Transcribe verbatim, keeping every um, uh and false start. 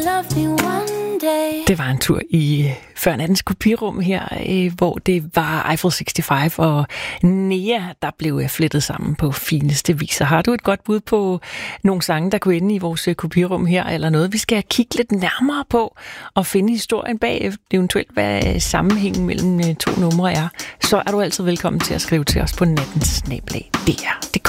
Det var en tur i før nattens kopirum her, hvor det var Eiffel seksogtres og Nea, der blev flettet sammen på fineste vis. Har du et godt bud på nogle sange, der kunne ende i vores kopirum her, eller noget, vi skal kigge lidt nærmere på og finde historien bag, eventuelt hvad sammenhængen mellem to numre er, så er du altid velkommen til at skrive til os på nattens snabel-a D R punktum d k.